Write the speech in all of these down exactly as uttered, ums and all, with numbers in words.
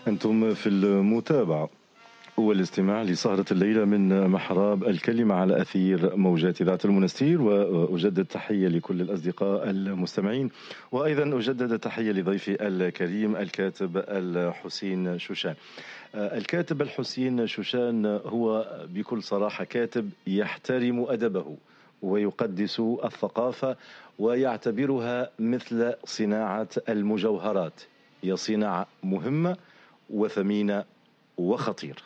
أنتم في المتابعة والاستماع لسهرة الليلة من محراب الكلمة على أثير موجات إذاعة المنستير، وأجدد تحية لكل الأصدقاء المستمعين، وأيضا أجدد تحية لضيفي الكريم الكاتب الحسين شوشان. الكاتب الحسين شوشان هو بكل صراحة كاتب يحترم أدبه ويقدس الثقافة ويعتبرها مثل صناعة المجوهرات، هي صناعة مهمة وثمينة وخطيرة.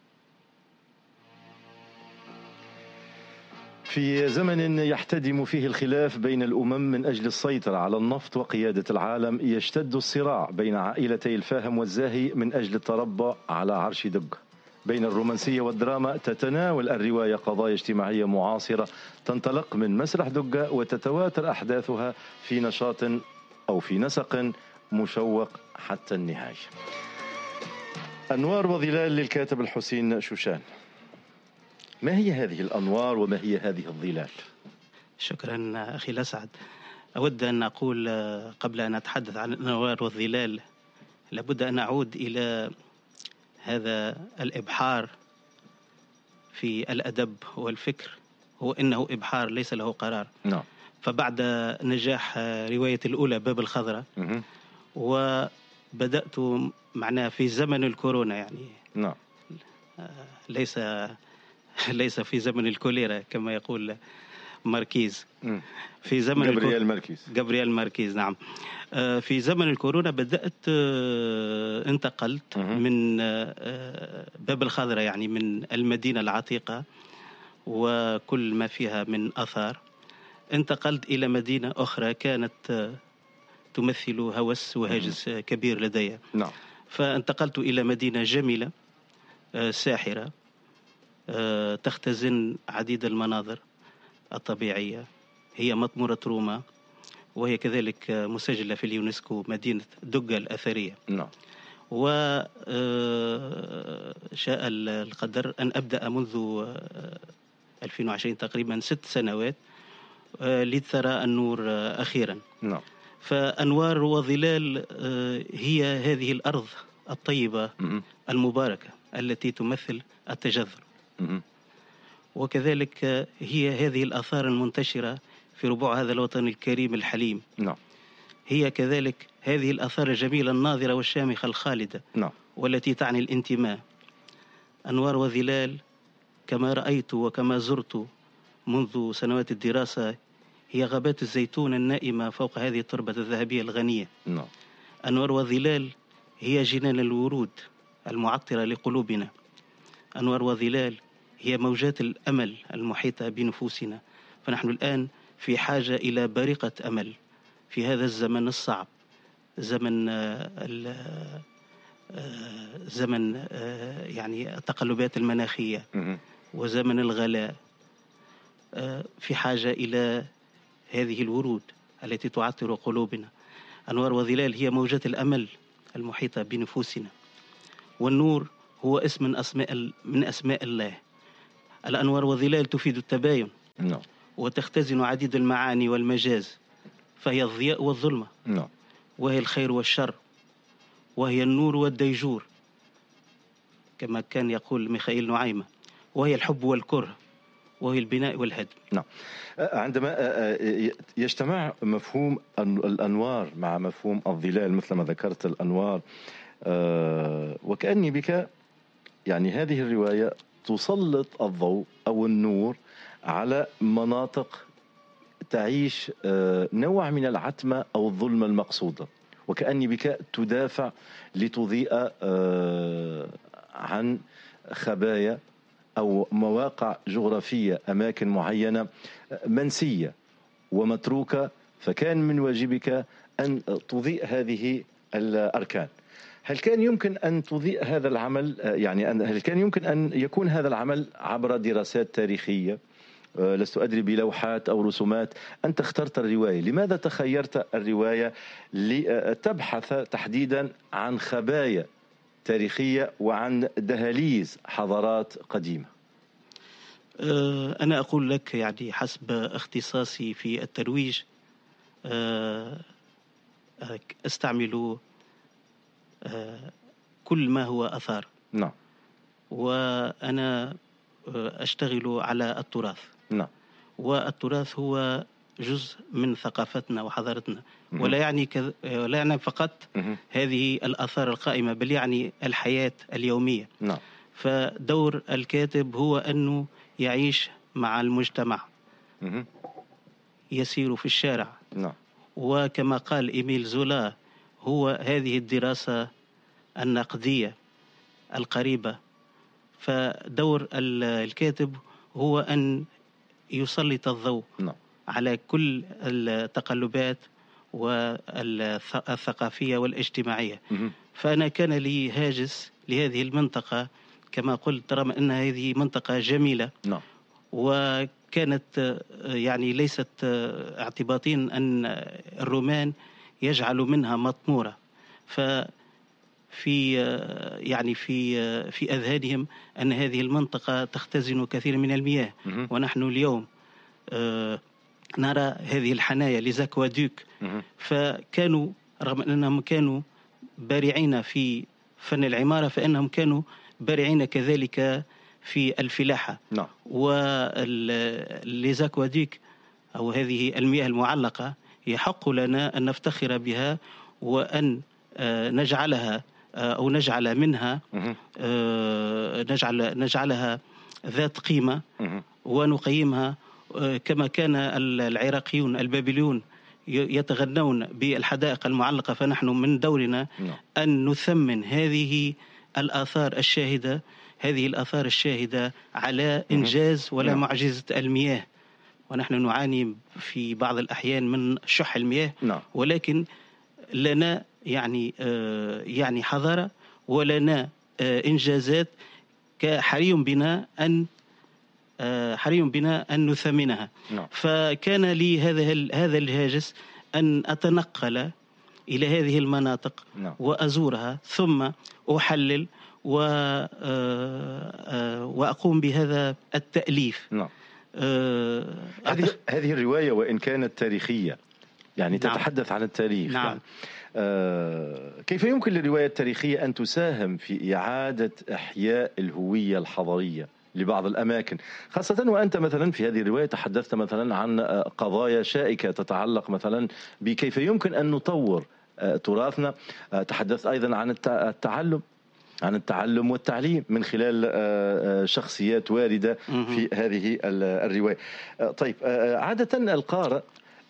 في زمن يحتدم فيه الخلاف بين الأمم من أجل السيطرة على النفط وقيادة العالم، يشتد الصراع بين عائلتي الفاهم والزاهي من أجل التربع على عرش دق. بين الرومانسية والدراما تتناول الرواية قضايا اجتماعية معاصرة تنطلق من مسرح دقة وتتواتر أحداثها في نشاط أو في نسق مشوق حتى النهاية. أنوار وظلال للكاتب الحسين شوشان، ما هي هذه الأنوار وما هي هذه الظلال؟ شكرا أخي الأسعد. أود أن أقول قبل أن أتحدث عن الأنوار والظلال لابد أن أعود إلى هذا الإبحار في الأدب والفكر، هو إنه إبحار ليس له قرار. نعم. فبعد نجاح رواية الأولى باب الخضراء وبدأت معناها في زمن الكورونا، يعني نعم، ليس ليس في زمن الكوليرا كما يقول ماركيز، في زمن جابرييل ماركيز جابرييل ماركيز نعم. في زمن الكورونا بدأت انتقلت من باب الخضراء، يعني من المدينة العتيقة وكل ما فيها من آثار، انتقلت إلى مدينة أخرى كانت تمثل هوس وهاجس كبير لدي. نعم. فانتقلت إلى مدينة جميلة ساحرة تختزن عديد المناظر الطبيعية، هي مطمورة روما، وهي كذلك مسجلة في اليونسكو، مدينة دقة الأثرية. نعم. وشاء القدر أن أبدأ منذ ألفين وعشرين تقريبا ست سنوات لترى النور أخيرا. نعم. فأنوار وظلال هي هذه الأرض الطيبة المباركة التي تمثل التجذر، وكذلك هي هذه الآثار المنتشرة في ربوع هذا الوطن الكريم الحليم. نعم. هي كذلك هذه الآثار الجميلة الناظرة والشامخة الخالدة. نعم. والتي تعني الانتماء. أنوار وظلال كما رأيت وكما زرت منذ سنوات الدراسة هي غابات الزيتون النائمة فوق هذه التربة الذهبية الغنية. نعم. أنوار وظلال هي جنان الورود المعطرة لقلوبنا. أنوار وظلال هي موجات الأمل المحيطة بنفوسنا، فنحن الآن في حاجة إلى بريقة أمل في هذا الزمن الصعب، زمن زمن يعني التقلبات المناخية وزمن الغلاء. في حاجة إلى هذه الورود التي تعطر قلوبنا. أنوار وظلال هي موجات الأمل المحيطة بنفوسنا، والنور هو اسم من أسماء من أسماء الله. الأنوار وظلال تفيد التباين نعم. وتختزن عديد المعاني والمجاز، فهي الضياء والظلمة نعم. وهي الخير والشر، وهي النور والديجور كما كان يقول ميخائيل نعيمة، وهي الحب والكره، وهي البناء والهدم. نعم. عندما يجتمع مفهوم الأنوار مع مفهوم الظلال مثل ما ذكرت الأنوار، وكأني بك يعني هذه الرواية تسلط الضوء أو النور على مناطق تعيش نوع من العتمة أو الظلم المقصودة، وكأني بك تدافع لتضيء عن خبايا أو مواقع جغرافية، أماكن معينة منسية ومتروكة، فكان من واجبك أن تضيء هذه الأركان. هل كان يمكن أن تضيء هذا العمل، يعني هل كان يمكن أن يكون هذا العمل عبر دراسات تاريخية؟ لست أدري، بلوحات أو رسومات. أنت اخترت الرواية، لماذا تخيرت الرواية لتبحث تحديدا عن خبايا تاريخية وعن دهاليز حضارات قديمة؟ أنا أقول لك يعني حسب اختصاصي في الترويج استعمل كل ما هو أثار. نعم. وأنا أشتغل على التراث. نعم. والتراث هو جزء من ثقافتنا وحضارتنا، ولا يعني كذ... ولا يعني فقط هذه الآثار القائمة، بل يعني الحياة اليومية. نعم. فدور الكاتب هو أنه يعيش مع المجتمع، يسير في الشارع. نعم. وكما قال إيميل زولا، هو هذه الدراسة النقدية القريبة. فدور الكاتب هو أن يسلط الضوء نعم. على كل التقلبات والثقافية والاجتماعية. فأنا كان لي هاجس لهذه المنطقة كما قلت، رغم أن هذه منطقة جميلة. نعم. وكانت يعني ليست اعتباطيا أن الرومان يجعلوا منها مطمورة، ففي يعني في في أذهانهم أن هذه المنطقة تختزن كثير من المياه. ونحن اليوم نرى هذه الحنايا لزاكوادوك. فكانوا رغم أنهم كانوا بارعين في فن العمارة، فإنهم كانوا بارعين كذلك في الفلاحة. نعم. ولزاكوادوك أو هذه المياه المعلقة يحق لنا أن نفتخر بها، وأن نجعلها أو نجعل منها نجعل نجعلها ذات قيمة، ونقيمها كما كان العراقيون البابليون يتغنون بالحدائق المعلقة. فنحن من دورنا أن نثمن هذه الآثار الشاهدة، هذه الآثار الشاهدة على إنجاز ولا معجزة المياه. ونحن نعاني في بعض الأحيان من شح المياه، ولكن لنا يعني يعني حضارة ولنا إنجازات حري بنا أن حري بنا أن نثمنها. فكان لي هذا هذا الهاجس أن أتنقل إلى هذه المناطق وأزورها، ثم أحلل وأقوم بهذا التأليف. نعم. هذه هذه الرواية وإن كانت تاريخية، يعني نعم. تتحدث عن التاريخ. نعم. يعني آه كيف يمكن للرواية التاريخية أن تساهم في إعادة إحياء الهوية الحضارية لبعض الأماكن، خاصة وأنت مثلا في هذه الرواية تحدثت مثلا عن قضايا شائكة تتعلق مثلا بكيف يمكن أن نطور تراثنا. تحدثت أيضا عن التعلم عن التعلم والتعليم من خلال شخصيات واردة في هذه الرواية. طيب، عادة القارئ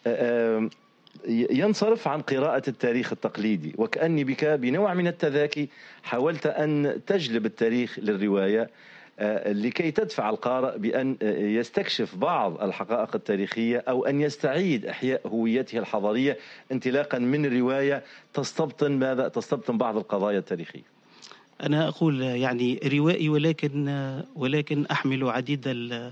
ينصرف عن قراءة التاريخ التقليدي، وكأني بك بنوع من التذاكي حاولت أن تجلب التاريخ للرواية لكي تدفع القارئ بأن يستكشف بعض الحقائق التاريخية، أو أن يستعيد إحياء هويته الحضارية انطلاقا من الرواية تستبطن ماذا؟ تستبطن بعض القضايا التاريخية. أنا أقول يعني روائي، ولكن ولكن أحمل عديد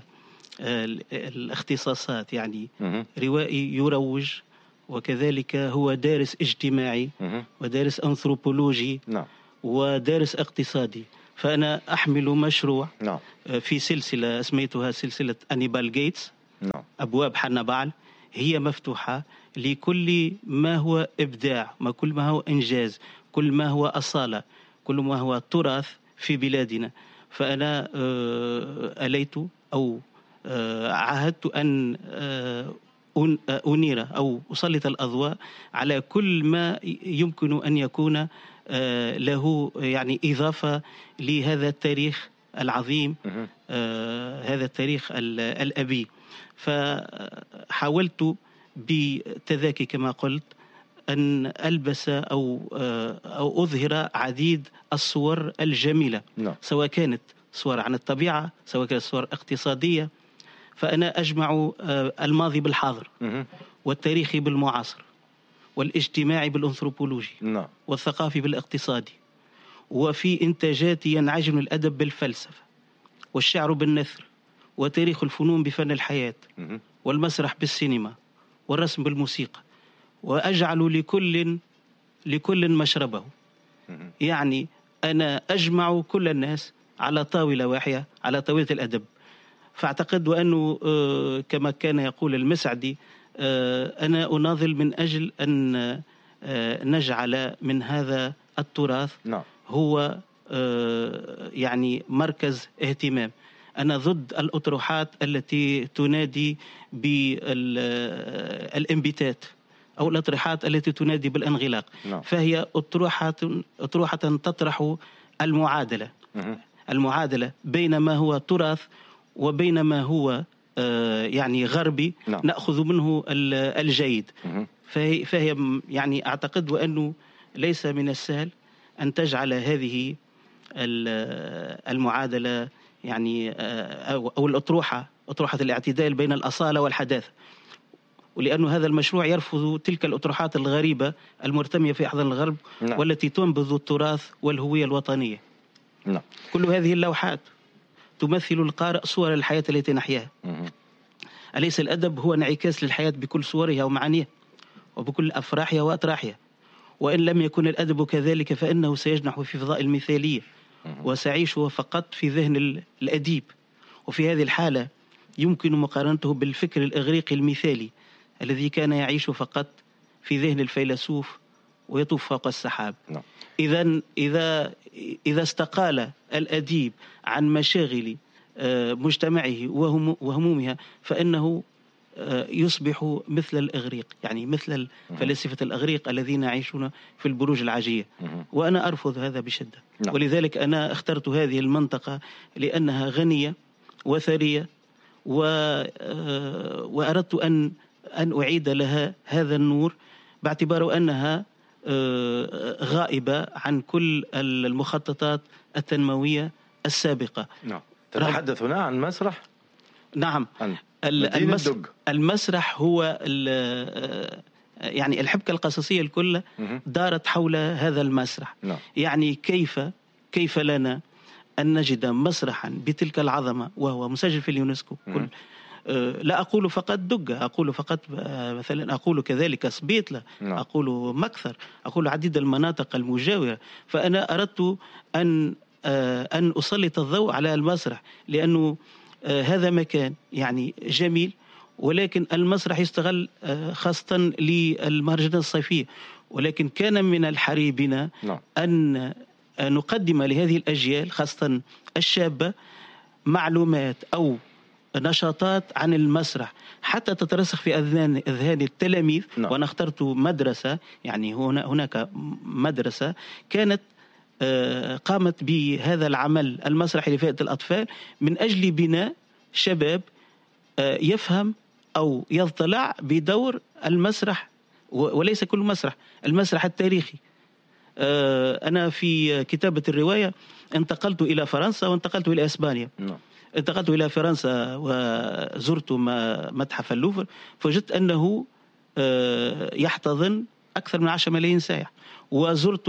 الاختصاصات. يعني روائي يروج، وكذلك هو دارس اجتماعي ودارس أنثروبولوجي ودارس اقتصادي. فأنا أحمل مشروع في سلسلة اسميتها سلسلة أنيبال جيتس، أبواب حنبال، هي مفتوحة لكل ما هو إبداع، ما كل ما هو إنجاز، كل ما هو أصالة، كل ما هو تراث في بلادنا. فأنا أليت أو عهدت أن أنير أو أسلط الأضواء على كل ما يمكن أن يكون له يعني إضافة لهذا التاريخ العظيم، هذا التاريخ الأبي. فحاولت بتذاكي كما قلت أن ألبس أو أو أظهر عديد الصور الجميلة، سواء كانت صور عن الطبيعة، سواء كانت صور اقتصادية. فأنا أجمع الماضي بالحاضر، والتاريخي بالمعاصر، والاجتماعي بالأنثروبولوجي، والثقافي بالاقتصادي. وفي إنتاجاتي ينعجن الأدب بالفلسفة، والشعر بالنثر، وتاريخ الفنون بفن الحياة، والمسرح بالسينما، والرسم بالموسيقى. وأجعل لكل لكل مشربه. يعني أنا أجمع كل الناس على طاولة واحدة، على طاولة الأدب. فأعتقد وأنه كما كان يقول المسعدي، أنا أناضل من أجل أن نجعل من هذا التراث هو يعني مركز اهتمام. أنا ضد الأطروحات التي تنادي بالانبتات أو الأطروحات التي تنادي بالانغلاق. نعم. فهي أطروحة أطروحة تطرح المعادلة المعادلة بين ما هو تراث وبين ما هو يعني غربي. نعم. نأخذ منه الجيد. فهي, فهي يعني أعتقد وأنه ليس من السهل أن تجعل هذه المعادلة يعني أو الأطروحة أطروحة الاعتدال بين الأصالة والحداثة، ولأن هذا المشروع يرفض تلك الأطروحات الغريبة المرتمية في أحضان الغرب. نعم. والتي تنبذ التراث والهوية الوطنية. نعم. كل هذه اللوحات تمثل القارئ صور الحياة التي نحياها. أليس الأدب هو انعكاس للحياة بكل صورها ومعانيها وبكل أفراحها وأطراحها؟ وإن لم يكن الأدب كذلك فإنه سيجنح في فضاء المثالية وسيعيش فقط في ذهن الأديب. وفي هذه الحالة يمكن مقارنته بالفكر الإغريقي المثالي الذي كان يعيش فقط في ذهن الفيلسوف ويطوف فوق السحاب. إذا إذا إذا استقال الأديب عن مشاغل مجتمعه وهمومها فإنه يصبح مثل الإغريق، يعني مثل فلاسفة الإغريق الذين يعيشون في البروج العاجية. وأنا أرفض هذا بشدة. ولذلك أنا اخترت هذه المنطقة لأنها غنية وثرية، وأردت أن أن أعيد لها هذا النور باعتبار أنها غائبة عن كل المخططات التنموية السابقة. نعم. تتحدث هنا عن مسرح؟ نعم. المس... المسرح هو يعني الحبكة القصصية الكل دارت حول هذا المسرح. نعم. يعني كيف كيف لنا أن نجد مسرحا بتلك العظمة وهو مسجل في اليونسكو. كل لا أقول فقط دقة، أقول فقط مثلا أقول كذلك سبيطلة. نعم. أقول مكثر، أقول عديد المناطق المجاورة. فأنا أردت أن أن أسلط الضوء على المسرح لأنه هذا مكان يعني جميل، ولكن المسرح يستغل خاصة للمهرجانات الصيفية. ولكن كان من الحري بنا أن نقدم لهذه الأجيال خاصة الشابة معلومات أو نشاطات عن المسرح حتى تترسخ في أذهان أذهان التلاميذ. نعم. وأنا اخترت مدرسة، يعني هنا هناك مدرسة كانت قامت بهذا العمل المسرحي لفئة الأطفال من أجل بناء شباب يفهم أو يطلع بدور المسرح، وليس كل مسرح، المسرح التاريخي. أنا في كتابة الرواية انتقلت إلى فرنسا وانتقلت إلى إسبانيا. انتقلت إلى فرنسا وزرت متحف اللوفر، فوجدت أنه يحتضن أكثر من عشرة ملايين سائح. وزرت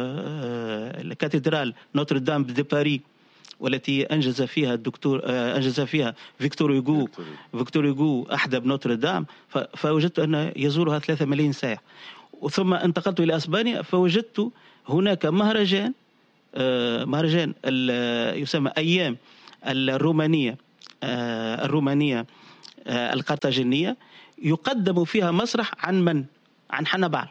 الكاتدرال نوتردام دي باريس والتي أنجز فيها الدكتور أنجز فيها فيكتور هوغو فيكتور هوغو أحدب نوتردام، فوجدت أن يزورها ثلاثة ملايين سائح. ثم انتقلت إلى أسبانيا فوجدت هناك مهرجان مهرجان يسمى أيام الرومانية الرومانية القرطاجينية، يقدم فيها مسرح عن من؟ عن حنبال.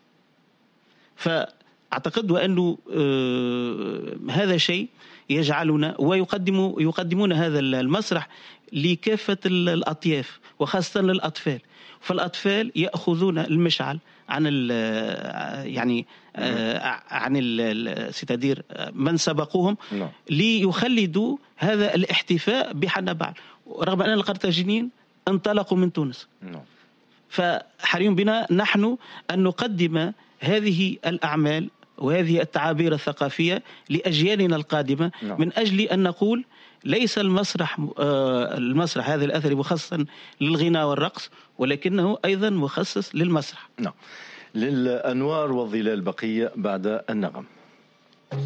فأعتقد أنه هذا شيء يجعلنا ويقدم يقدمون هذا المسرح لكافة الأطياف وخاصة للأطفال. فالأطفال يأخذون المشعل عن ال يعني عن الستادير من سبقوهم ليخلدوا هذا الاحتفاء بحنبال، رغم أن القرطاجينيين انطلقوا من تونس. فحري بنا نحن أن نقدم هذه الأعمال وهذه التعابير الثقافية لأجيالنا القادمة من أجل أن نقول ليس المسرح المسرح هذا الأثري مخصصا للغناء والرقص، ولكنه أيضا مخصص للمسرح. نعم. للأنوار والظلال بقية بعد النغم.